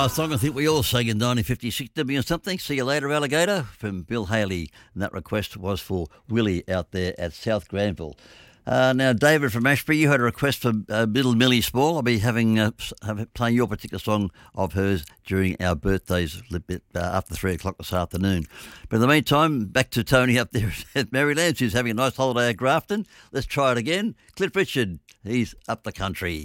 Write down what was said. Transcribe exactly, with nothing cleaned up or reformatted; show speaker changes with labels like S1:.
S1: Oh, a song I think we all sang in nineteen fifty-six, did me or something. See you later, Alligator, from Bill Haley. And that request was for Willie out there at South Granville. Uh, now, David from Ashbury, you had a request for uh, Little Millie Small. I'll be having uh, have, playing your particular song of hers during our birthdays a little bit uh, after three o'clock this afternoon. But in the meantime, back to Tony up there at Maryland, who's having a nice holiday at Grafton. Let's try it again. Cliff Richard, he's up the country.